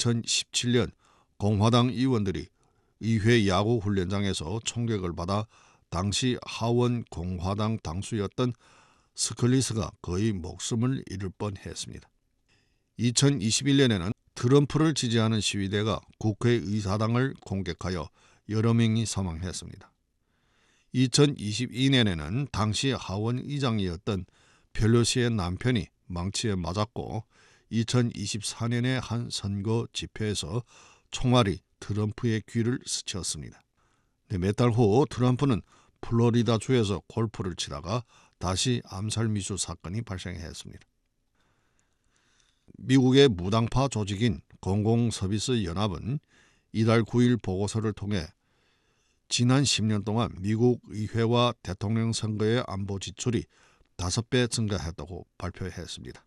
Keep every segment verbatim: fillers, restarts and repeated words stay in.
이천십칠 년 공화당 의원들이 의회 야구 훈련장에서 총격을 받아 당시 하원 공화당 당수였던 스클리스가 거의 목숨을 잃을 뻔했습니다. 이천이십일 년에는 트럼프를 지지하는 시위대가 국회의사당을 공격하여 여러 명이 사망했습니다. 이천이십이 년에는 당시 하원 의장이었던 펠로시의 남편이 망치에 맞았고 이천이십사 년의 한 선거 집회에서 총알이 트럼프의 귀를 스쳤습니다. 몇 달 후 트럼프는 플로리다주에서 골프를 치다가 다시 암살 미수 사건이 발생했습니다. 미국의 무당파 조직인 공공서비스 연합은 이달 구 일 보고서를 통해 지난 십 년 동안 미국 의회와 대통령 선거의 안보 지출이 다섯 배 증가했다고 발표했습니다.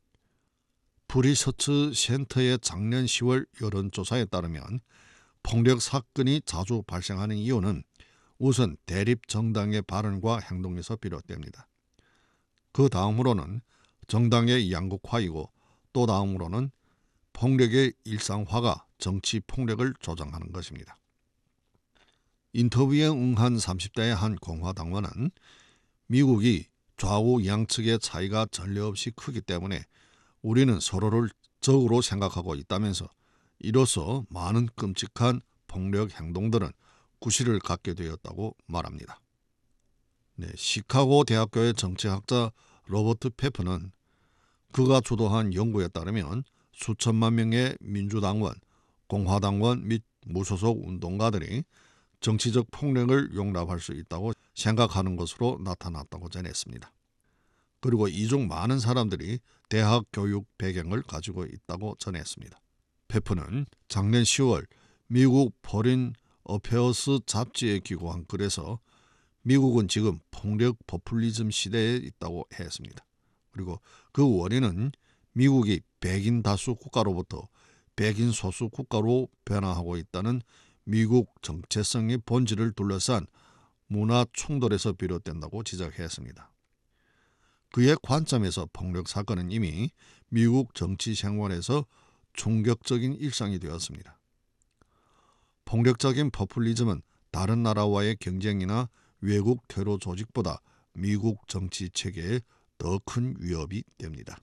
프리서치 센터의 작년 시월 여론조사에 따르면 폭력 사건이 자주 발생하는 이유는 우선 대립 정당의 발언과 행동에서 비롯됩니다. 그 다음으로는 정당의 양극화이고 또 다음으로는 폭력의 일상화가 정치 폭력을 조장하는 것입니다. 인터뷰에 응한 삼십 대의 한 공화당원은 미국이 좌우 양측의 차이가 전례 없이 크기 때문에 우리는 서로를 적으로 생각하고 있다면서 이로써 많은 끔찍한 폭력 행동들은 구실을 갖게 되었다고 말합니다. 네, 시카고 대학교의 정치학자 로버트 페프는 그가 주도한 연구에 따르면 수천만 명의 민주당원, 공화당원 및 무소속 운동가들이 정치적 폭력을 용납할 수 있다고 생각하는 것으로 나타났다고 전했습니다. 그리고 이 중 많은 사람들이 대학 교육 배경을 가지고 있다고 전했습니다. 페프는 작년 시월 미국 포린 어페어스 잡지에 기고한 글에서 미국은 지금 폭력 포퓰리즘 시대에 있다고 했습니다. 그리고 그 원인은 미국이 백인 다수 국가로부터 백인 소수 국가로 변화하고 있다는 미국 정체성의 본질을 둘러싼 문화 충돌에서 비롯된다고 지적했습니다. 그의 관점에서 폭력 사건은 이미 미국 정치 생활에서 충격적인 일상이 되었습니다. 폭력적인 포퓰리즘은 다른 나라와의 경쟁이나 외국 테러 조직보다 미국 정치 체계에 더 큰 위협이 됩니다.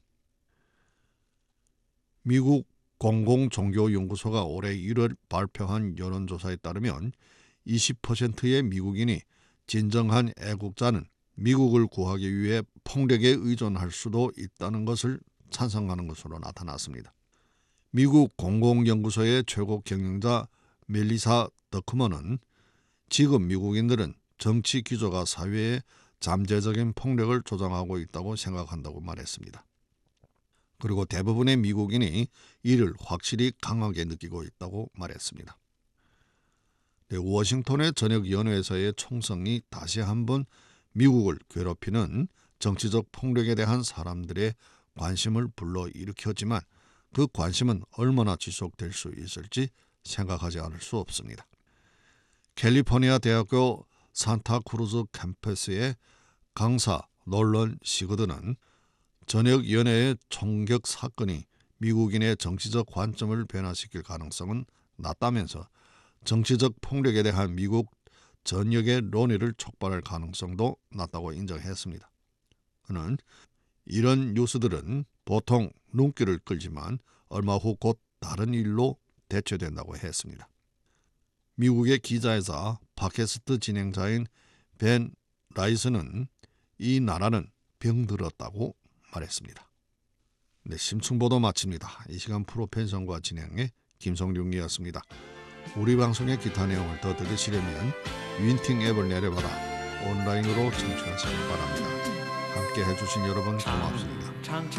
미국 공공종교연구소가 올해 일월 발표한 여론조사에 따르면 이십 퍼센트의 미국인이 진정한 애국자는 미국을 구하기 위해 폭력에 의존할 수도 있다는 것을 찬성하는 것으로 나타났습니다. 미국 공공연구소의 최고 경영자 멜리사 더크먼은 지금 미국인들은 정치 기조가 사회에 잠재적인 폭력을 조장하고 있다고 생각한다고 말했습니다. 그리고 대부분의 미국인이 이를 확실히 강하게 느끼고 있다고 말했습니다. 네, 워싱턴의 전역연회에서의 총성이 다시 한번 미국을 괴롭히는 정치적 폭력에 대한 사람들의 관심을 불러일으켰지만 그 관심은 얼마나 지속될 수 있을지 생각하지 않을 수 없습니다. 캘리포니아 대학교 산타크루즈 캠퍼스의 강사 놀런 시거드는 전역연회의 총격 사건이 미국인의 정치적 관점을 변화시킬 가능성은 낮다면서 정치적 폭력에 대한 미국 전역의 논의를 촉발할 가능성도 낮다고 인정했습니다. 그는 이런 뉴스들은 보통 눈길을 끌지만 얼마 후 곧 다른 일로 대체된다고 했습니다. 미국의 기자회사 팟캐스트 진행자인 벤 라이스는 이 나라는 병들었다고 말했습니다. 네, 심층보도 마칩니다. 이 시간 프로펜션과 진행의 김성룡이었습니다. 우리 방송의 기타 내용을 더 들으시려면 윈팅 앱을 내려받아 온라인으로 청취하시기 바랍니다. 함께 해주신 여러분 고맙습니다.